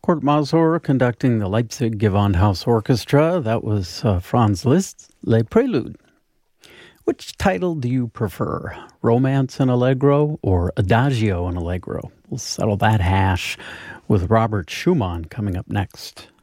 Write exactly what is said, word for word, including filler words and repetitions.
Kurt Masur conducting the Leipzig Gewandhaus Orchestra. That was uh, Franz Liszt's Les Préludes. Which title do you prefer, Romance and Allegro or Adagio and Allegro? We'll settle that hash with Robert Schumann coming up next.